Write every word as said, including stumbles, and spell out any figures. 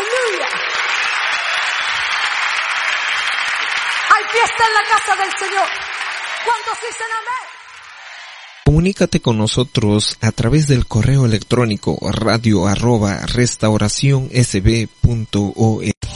Aleluya. Hay fiesta en la casa del Señor. ¿Cuántos dicen amén? Comunícate con nosotros a través del correo electrónico radio arroba restauración s b punto org.